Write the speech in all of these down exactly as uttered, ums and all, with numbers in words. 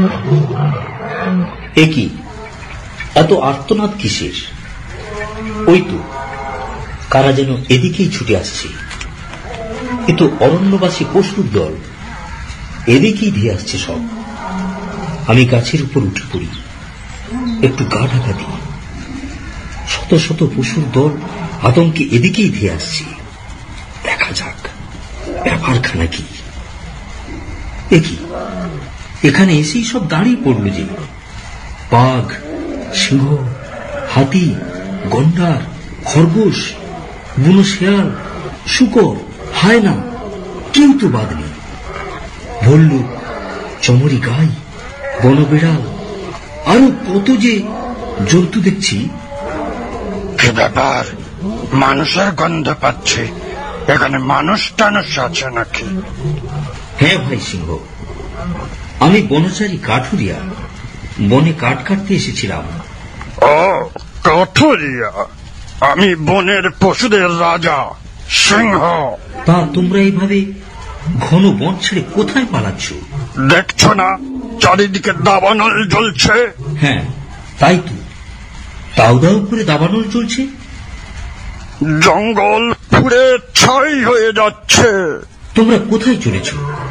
একই এত আর্তনাদ কিসের? ওই তো কারা যেন এদিকেই ছুটে আসছে। এ তো অরণ্যবাসী পশুর দল, এদিকেই ধেয়ে আসছে সব। আমি গাছের উপর উঠে পড়ি, একটু গা ঢাকা দিই। শত শত পশুর দল আতঙ্কে এদিকেই ধেয়ে আসছে। দেখা যাক ব্যাপারখানা কি। দেখি এখানে এসেই সব দাঁড়িয়ে পড়ল যে। বাঘ, সিংহ, হাতি, গন্ডার, খরগোশ, বুনো শেয়াল, শূকর, হায়না, কেউ তো বাদ নেই। ভল্লুক, চমরি গাই, বনবিড়াল, আরো কত যে জন্তু দেখছি। কি ব্যাপার? মানুষের গন্ধ পাচ্ছে। এখানে মানুষ টানুষ আছে নাকি? হ্যাঁ ভাই সিংহ, আমি বনচারী কাঠুরিয়া, বনে কাঠ কাটতে এসেছিলাম। ও কাঠুরিয়া, আমি বনের পশুদের রাজা সিংহ। তা তোমরা এইভাবে ঘন বন ছেড়ে কোথায় পালাচ্ছ? দেখছো না চারিদিকে দাবানল জ্বলছে? হ্যাঁ তাই তো, দাউ দাউ করে দাবানল চলছে। জঙ্গল পুড়ে ছাই হয়ে যাচ্ছে। তোমরা কোথায় চলেছ?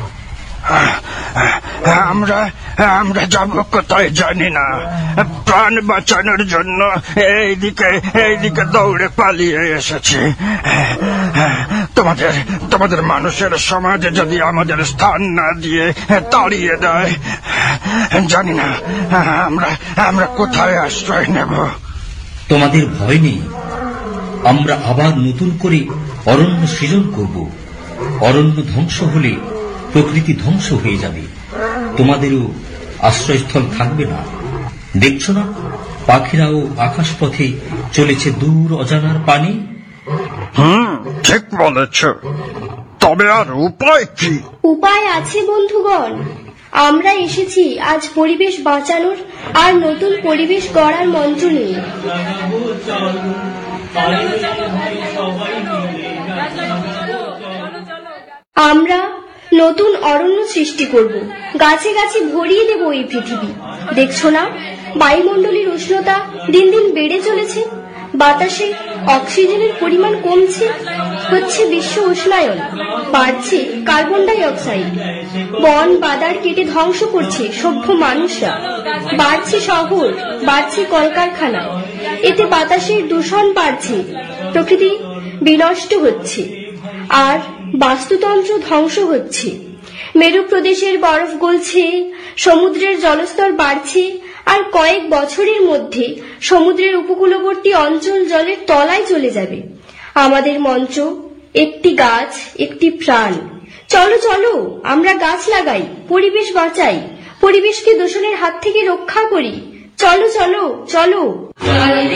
আমরা আমরা যাব কোথায় জানি না। প্রাণ বাঁচানোর জন্য এইদিকে এইদিকে দৌড়ে পালিয়ে এসেছি। তোমাদের তোমাদের মানুষের সমাজে যদি আমাদের স্থান না দিয়ে তাড়িয়ে দেয়, জানি না আমরা আমরা কোথায় আশ্রয় নেব। তোমাদের ভয় নেই, আমরা আবার নতুন করে অরণ্য সৃজন করব। অরণ্য ধ্বংস হলে প্রকৃতি ধ্বংস হয়ে যাবে, তোমাদেরও আশ্রয়স্থল থাকবে না। দেখছো না পাখিরাও আকাশ পথে চলেছে দূর অজানার পানে। হুম, ঠিক বলেছ। তবে আর উপায় কি? উপায় আছে বন্ধুগণ। আমরা এসেছি আজ পরিবেশ বাঁচানোর আর নতুন পরিবেশ গড়ার মন্ত্র নিয়ে। আমরা নতুন অরণ্য সৃষ্টি করব, গাছে গাছে ভরিয়ে দেব এই পৃথিবী। দেখছো না বায়ুমণ্ডলের উষ্ণতা দিন দিন বেড়ে চলেছে, বাতাসে অক্সিজেনের পরিমাণ কমছে, হচ্ছে বিশ্ব উষ্ণায়ন, বাড়ছে কার্বন ডাই অক্সাইড। বন বাদার কেটে ধ্বংস করছে সভ্য মানুষরা, বাড়ছে শহর, বাড়ছে কলকারখানা। এতে বাতাসের দূষণ বাড়ছে, প্রকৃতি বিনষ্ট হচ্ছে, আর বাস্তুতন্ত্র ধ্বংস হচ্ছে। মেরু প্রদেশের বরফ গলছে, সমুদ্রের জলস্তর বাড়ছে, আর কয়েক বছরের মধ্যে সমুদ্রের উপকূলবর্তী অঞ্চল জলের তলায় চলে যাবে। আমাদের মন্ত্র একটি গাছ একটি প্রাণ। চলো চলো আমরা গাছ লাগাই, পরিবেশ বাঁচাই, পরিবেশকে দূষণের হাত থেকে রক্ষা করি। চলো চলো চলো।